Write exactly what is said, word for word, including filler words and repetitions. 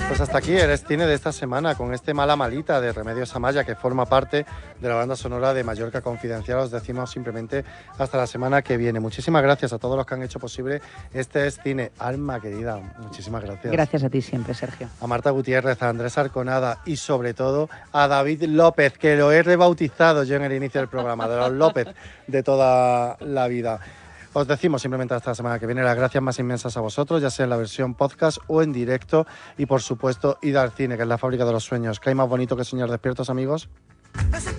Pues hasta aquí el cine de esta semana con este Mala Malita de Remedios Amaya, que forma parte de la banda sonora de Mallorca Confidencial. Os decimos simplemente hasta la semana que viene. Muchísimas gracias a todos los que han hecho posible este es cine. Alma querida, muchísimas gracias. Gracias a ti siempre, Sergio. A Marta Gutiérrez, a Andrés Arconada y sobre todo a David López, que lo he rebautizado yo en el inicio del programa, de los López de toda la vida. Os decimos simplemente hasta la semana que viene las gracias más inmensas a vosotros, ya sea en la versión podcast o en directo, y por supuesto id al cine, que es la fábrica de los sueños. ¿Qué hay más bonito que soñar despiertos, amigos?